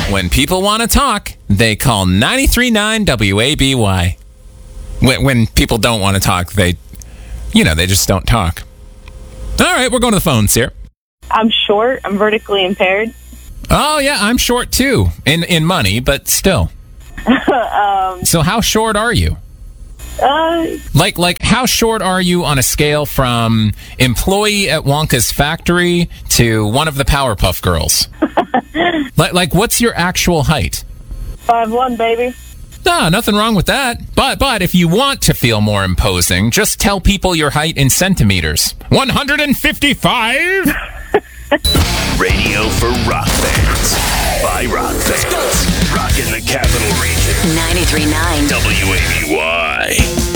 When people want to talk, they call 93.9 WABY. When people don't want to talk, they just don't talk. All right, we're going to the phones here. I'm short. I'm vertically impaired. Oh, yeah, I'm short, too. In money, but still. So how short are you? Like, how short are you on a scale from employee at Wonka's factory to one of the Powerpuff Girls? like, what's your actual height? 5'1", baby. No, nothing wrong with that. But if you want to feel more imposing, just tell people your height in centimeters. 155? Radio for rock fans. By rock fans. Rockin' the Capital Region. 93.9 WABY.